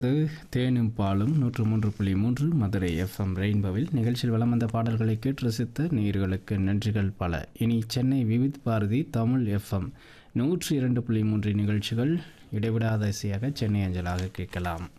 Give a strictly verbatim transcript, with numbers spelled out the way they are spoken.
இது தேனும் பாலும் நூற்று மூன்று புள்ளி மூன்று மதுரை எஃப்எம் ரெயின்போவில் நிகழ்ச்சியில் வலம் வந்த பாடல்களை கேட்டு ரசித்த நேயர்களுக்கு நன்றிகள் பல. இனி சென்னை விவித் பாரதி தமிழ் எஃப்எம் நூற்றி இரண்டு புள்ளி மூன்று நிகழ்ச்சிகள் இடைவிடாத இசையாக சென்னை அஞ்சலாக கேட்கலாம்.